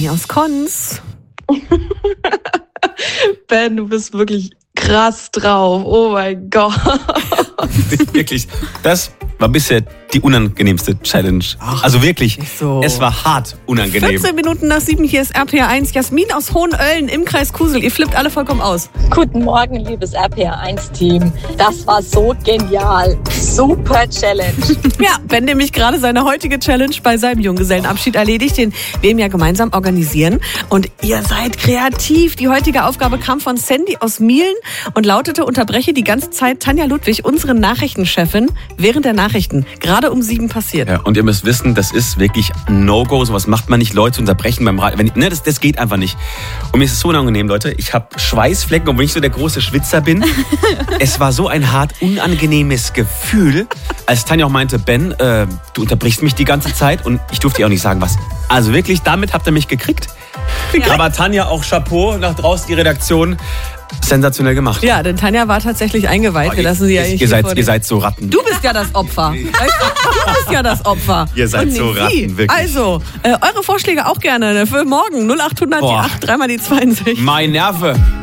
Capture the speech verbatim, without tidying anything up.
Benni aus Konz. Ben, du bist wirklich krass drauf. Oh mein Gott. Wirklich, das war bisher die unangenehmste Challenge. Ach, also wirklich, so. Es war hart unangenehm. vierzehn Minuten nach sieben, hier ist R P R eins. Jasmin aus Hohenölln im Kreis Kusel. Ihr flippt alle vollkommen aus. Guten Morgen, liebes R P R eins Team. Das war so genial. Super Challenge. Ja, Ben nämlich gerade seine heutige Challenge bei seinem Junggesellenabschied erledigt, den wir ihm ja gemeinsam organisieren. Und ihr seid kreativ. Die heutige Aufgabe kam von Sandy aus Mielen und lautete: Unterbreche die ganze Zeit Tanja Ludwig, unsere Nachrichtenchefin, während der Nachrichten gerade um sieben passiert. Ja, und ihr müsst wissen, das ist wirklich ein No-Go. Sowas macht man nicht, Leute zu unterbrechen beim Radio. Wenn, ne, das, das geht einfach nicht. Und mir ist es so unangenehm, Leute. Ich habe Schweißflecken, obwohl ich so der große Schwitzer bin. Es war so ein hart unangenehmes Gefühl, als Tanja auch meinte: Ben, äh, du unterbrichst mich die ganze Zeit. Und ich durfte ihr auch nicht sagen, was. Also wirklich, damit habt ihr mich gekriegt. Ja. Aber Tanja, auch Chapeau, nach draußen die Redaktion. Sensationell gemacht. Ja, denn Tanja war tatsächlich eingeweiht. Wir lassen sie ja ihr, nicht ihr, seid, ihr seid so Ratten. Du bist ja das Opfer. Weißt du? Du bist ja das Opfer. Ihr seid und so nicht Ratten, sie. wirklich. Also, äh, eure Vorschläge auch gerne für morgen. null acht hundert, die acht, dreimal die zweiundsechzig. Mein Nerve.